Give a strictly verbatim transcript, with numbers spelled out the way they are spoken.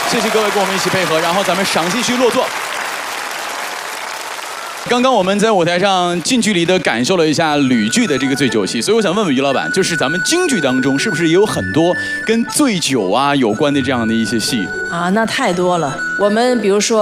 谢谢各位跟我们一起配合，然后咱们赏继续落座。刚刚我们在舞台上近距离的感受了一下吕剧的这个醉酒戏，所以我想问问于老板，就是咱们京剧当中是不是也有很多跟醉酒啊有关的这样的一些戏？ 啊，那太多了。我们比如说。